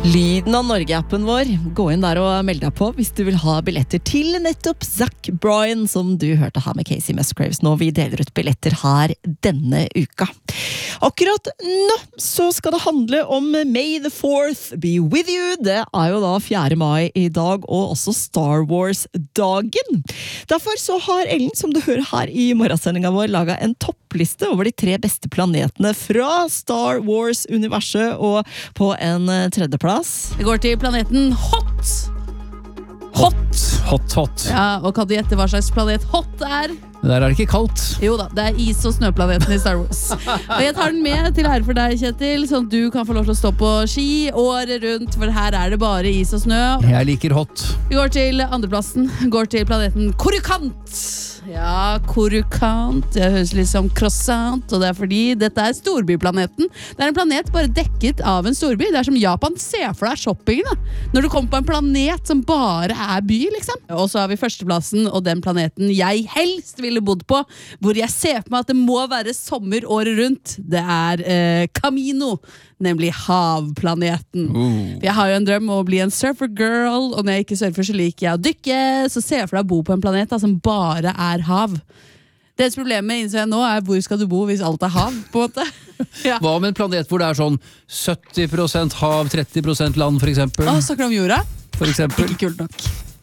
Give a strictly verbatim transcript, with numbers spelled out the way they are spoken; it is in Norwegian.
Lyden av Norge-appen vår. Gå inn der og meld deg på hvis du vil ha billetter til nettopp Zac Bryan, som du hørte her med Casey Musgraves nå. Vi deler ut billetter her denne uka. Akkurat nå så skal det handle om May the fourth be with you. Det er jo da fjerde mai i dag, og også Star Wars-dagen. Derfor så har Ellen, som du hører her i morgensendingen vår, laget en toppliste over de tre beste planetene fra Star Wars-universet, og på en tredjeplass. Det går til planeten Hot. Hot. Hot, hot. Ja, og kan du gjette hva slags planet Hot er? Der er det ikke kaldt. Jo da, det er is- og snøplaneten i Star Wars. Og jeg tar den med til ære for deg, Kjetil, sånn at du kan få lov til å stå på ski året rundt, for her er det bare is og snø. Jeg liker hot. Vi går til andreplassen, går til planeten Korukant. Ja, Korukant. Det høres litt som croissant, og det er fordi dette er storbyplaneten. Det er en planet bare dekket av en storby. Det er som Japan. Se for deg shopping da, når du kommer på en planet som bare er by, liksom. Og så har vi førsteplassen, og den planeten jeg helst ville bodd på, hvor jeg ser på meg at det må være sommer året rundt. Det er eh, Camino, nemlig havplaneten. Uh. Jeg har jo en drøm om å bli en surfer girl, og når jeg ikke surfer så liker jeg å dykke, så ser jeg for deg å bo på en planet da, som bare er hav. Deres problemet innså jeg nå er hvor skal du bo hvis alt er hav, på en måte. Ja. Hva med en planet hvor det er sånn sytti prosent hav, tretti prosent land, for eksempel? Å, snakker du om jorda? For eksempel. Ikke kult nok.